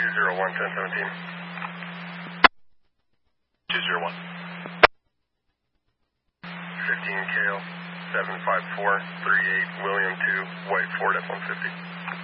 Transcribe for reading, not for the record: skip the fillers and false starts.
201, 1017. 201. 15 KL, 75438, William 2, White Ford F-150.